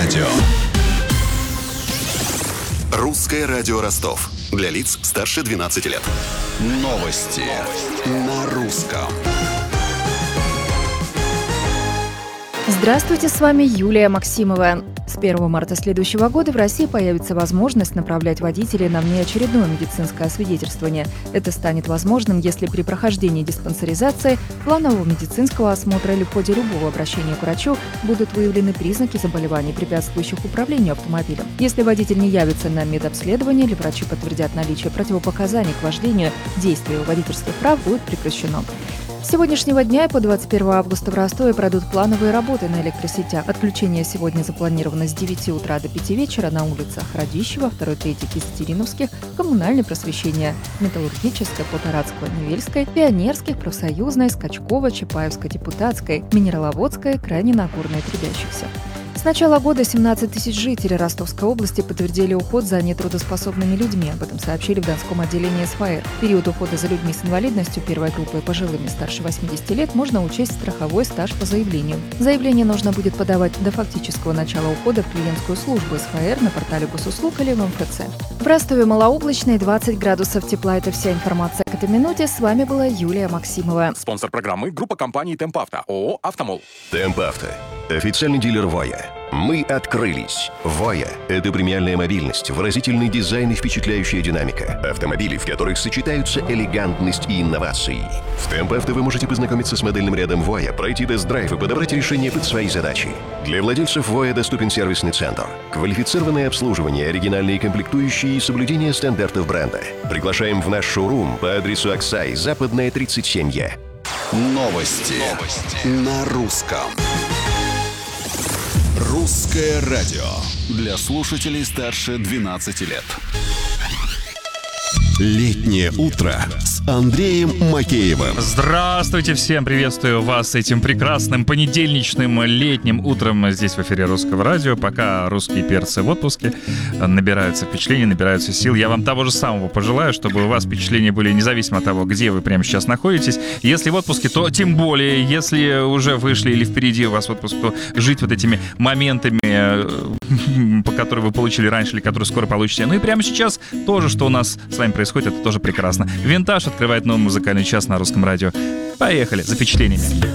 радио. Русское радио Ростов. Для лиц старше 12 лет. Новости на русском. Здравствуйте, с вами Юлия Максимова. С 1 марта следующего года в России появится возможность направлять водителей на внеочередное медицинское освидетельствование. Это станет возможным, если при прохождении диспансеризации, планового медицинского осмотра или в ходе любого обращения к врачу будут выявлены признаки заболеваний, препятствующих управлению автомобилем. Если водитель не явится на медобследование или врачи подтвердят наличие противопоказаний к вождению, действие его водительских прав будет прекращено. С сегодняшнего дня и по 21 августа в Ростове пройдут плановые работы на электросетях. Отключение сегодня запланировано с 9 утра до 5 вечера на улицах Радищева, 2-3 Кистериновских, Коммунальное просвещение, Металлургической, Полторацкой, Невельской, Пионерских, Профсоюзной, Скачково, Чапаевской, Депутатской, Минераловодской, крайне Нагорной трудящихся. С начала года 17 тысяч жителей Ростовской области подтвердили уход за нетрудоспособными людьми. Об этом сообщили в Донском отделении СФР. В период ухода за людьми с инвалидностью первой группы и пожилыми старше 80 лет можно учесть страховой стаж по заявлению. Заявление нужно будет подавать до фактического начала ухода в клиентскую службу СФР на портале госуслуг или в МФЦ. В Ростове малооблачно и 20 градусов тепла. Это вся информация к этой минуте. С вами была Юлия Максимова. Спонсор программы — группа компаний «Темпавто», ООО «Автомол». Темпавто. Официальный дилер «Воя». Мы открылись. «Воя» — это премиальная мобильность, выразительный дизайн и впечатляющая динамика. Автомобили, в которых сочетаются элегантность и инновации. В Темпавто вы можете познакомиться с модельным рядом «Воя», пройти тест-драйв и подобрать решение под свои задачи. Для владельцев «Воя» доступен сервисный центр, квалифицированное обслуживание, оригинальные комплектующие и соблюдение стандартов бренда. Приглашаем в наш шоурум по адресу Аксай, Западная, 37Е. Новости на русском. Русское радио. Для слушателей старше 12 лет. Летнее утро с Андреем Макеевым. Здравствуйте всем, приветствую вас этим прекрасным понедельничным летним утром здесь в эфире Русского радио. Пока русские перцы в отпуске, набираются впечатления, набираются сил. Я вам того же самого пожелаю, чтобы у вас впечатления были независимо от того, где вы прямо сейчас находитесь. Если в отпуске, то тем более. Если уже вышли или впереди у вас отпуск, то жить вот этими моментами, по которым вы получили раньше или которые скоро получите. Ну и прямо сейчас тоже, что у нас с вами происходит, это тоже прекрасно. Винтаж открывает новый музыкальный час на Русском радио. Поехали за впечатлениями.